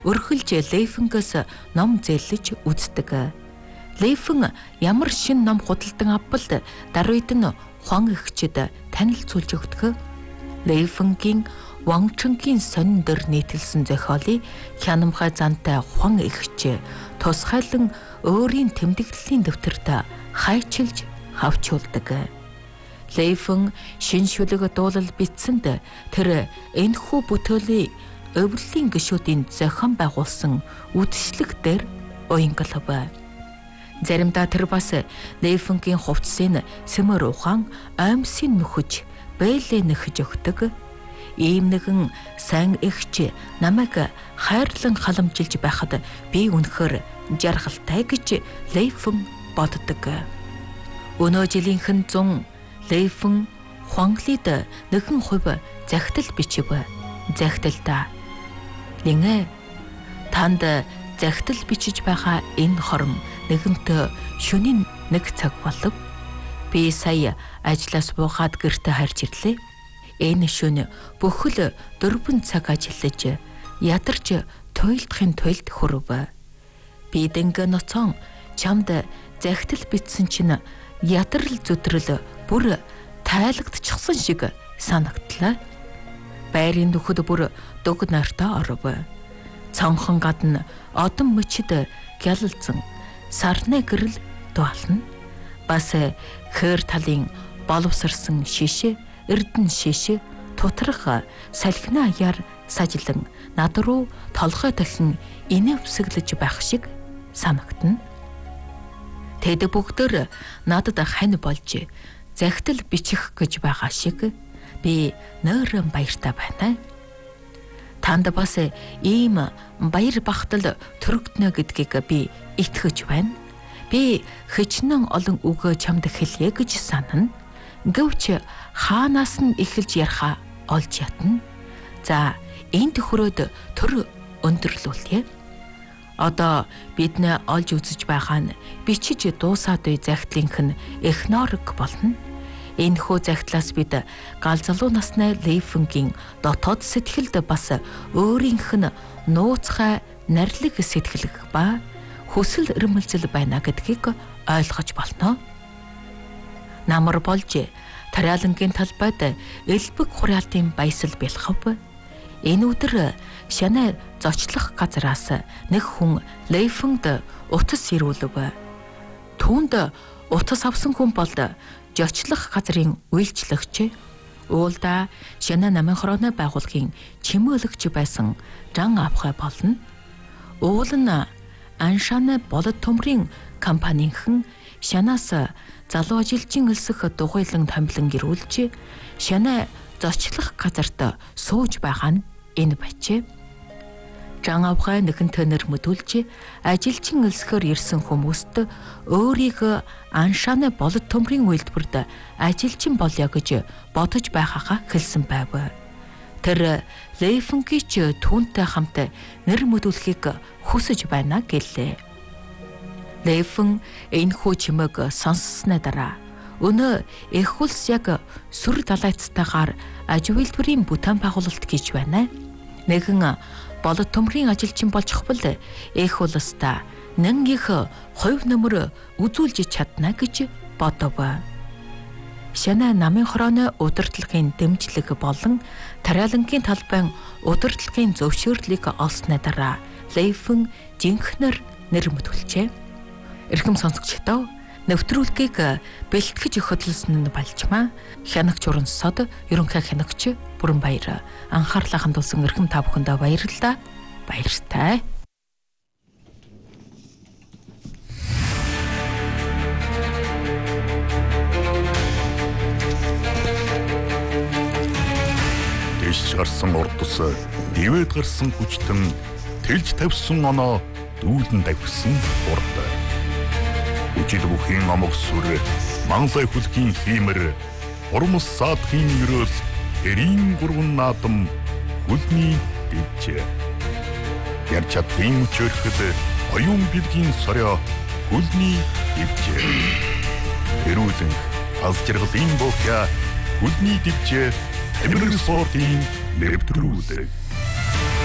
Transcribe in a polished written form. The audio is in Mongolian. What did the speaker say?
Өрхөлж Лейфенгээс ном зээлж үздэг. Лейфен ямар шин ном худалдан авбал даруйд нь Хуан эгчэд танилцуулж өгдөг. Лейфенгийн Вангчангийн сонин дөр нийтэлсэн зохиолыг хянамгай зантай Хуан эгч тусгайлан өөрийн тэмдэглэлийн дэвтэрт хайчилж хавчуулдаг. Лейфен шин шүлэг дуулал бичсэнд тэр энэхүү бүтээлийн өвлөлийн гишүүдийн зохион байгуулсан үдшилэг дээр уянгалав. Заримдаа тэр бас Лейфенгийн хувцсыг Сэмэр ухаан аймсын нөхөж бэлээ нэхэж өгдөг. Ийм нэгэн сайн эгч намайг хайрлан халамжилж байхад би үнэхээр жаргалтай гэж Лейфен боддог. Өнөө жилийнхэн 100 Лейфен Хуанглид нэгэн хувь захидал бичив. Захидалда Лингэ танд захидал бичиж байгаа энэ хором нэгэнт шөнийн 1 цаг болов. Би сая ажлаас буугаад гэртээ харж ирлээ. Энэ шөнө бүхэл 4 цаг ажиллаж ядарч туйлдахын тулд хүрв. Би дэнгэ ноцон чамд захидал бичсэн чинь ядрал зүтрэл бүр тайлагдчихсан шиг санагдлаа. Байрын нөхөд бүр дуг нартаа оров. Цонхон гадна одон мөчд гялалзан сарны гэрэл дуална. Бас хэр талын боловсрсан шишээ, эрдэн шишээ тутрах салхины аяар сажлан над руу толгой дахин инэвсэглэж байх шиг санагдана. Тэд бүгдээр надад хань болж захидал бичих гэж байгаа шиг би нойрон баяртай байна. Танд бас ийм баяр бахтал төрөгднө гэдгийг би итгэж байна. Би хичнээн олон үг чамд хэлье гэж санана. Гэвч хаанаас нь эхэлж ярих олж ятна. За энэ төхрөөд төр өндөрлүүлье. Одоо бид нэ олж үзэж байгаа нь бичиж дуусаад буй захидлынх нь эхнорог болно. Энэхүү захидлаас бид гал залуу насны Лейфенгийн дотоод сэтгэлд бас өөрийнх нь нууцхай нарилэг сэтгэлг ба хүсэл эрмэлзэл байна гэдгийг ойлгож болно. Намар болж тариалангийн талбайд элбэг хураалтын баясал бэлхав. Энэ өдөр шанаа зочлох газраас нэг хүн Лейфенд утас ирүүлв. Түүнд утас авсан хүн бол жочлох газрын үйлчлэгч. Уулда шанаа намын хорооны байгууллагын чимэөлөгч байсан Жан Авхай болно. Уул нь Аншаны болод төмрийн компанийнхэн шанаас залуу ажилчин өлсөх дугуйлан томилон ирүүлж шанаа зочлох газарт сууж байгаа нь энэ бачээ. Жан Авхай нэгэнтээ нэр мэдүүлж ажилчин өлсөхөөр ирсэн хүмүүст өөрийг Аншаны болод төмрийн үйлдвэрт ажилчин болё гэж бодож байхаа хэлсэн байв. Тэр Лейфенгийн түүнтэй хамт нэр мэдүүлэхийг хүсэж байна гэлээ. Лейфен энэхүү чимээг сонссны дараа өнөө их улс яг сүр далайцтайгаар аж үйлдвэрийн бүтээн байгуулалт гэж байна. Нэгэн болод төмрийн ажилчин болж хвал их улстай нэн их хувь нэмэр үзүүлж чадна гэж бодов. Шанаа намын хорооны удирдлагын дэмжлэг болон тариалангийн талбайн удирдлагын зөвшөөрлийг олсны дараа Лейфен жинхнэр нэр мэдүүлжээ. Эрхэм сонсогчдоо нэвтрүүлгийг бэлтгэж хөтлсөн нь балжмаа. Хянагч Урансод ерөнхий хянагч Бүрэнбаяр анхаарлаа хандуулсан эрхэм та бүхэндээ баярлалаа. Баяртай. Дэш гарсан урдус дэвэд гарсан хүчтэн тэлж тавьсан оноо дүүлэн давхсан урд. Үжил бүхийн амог сүр манлай хүлгийн хиймэр урмс саадхийн өрөөл эрийн гурван наадам хүлний дэвчээ. Яр чадвын өчөөрөхөд оюун бэлгийн сорио хүлний дэвчээ. Эрүүлэн алс жаргалын бохя хүлний дэвчээ Эмэр спортын нэвтрүүлэг.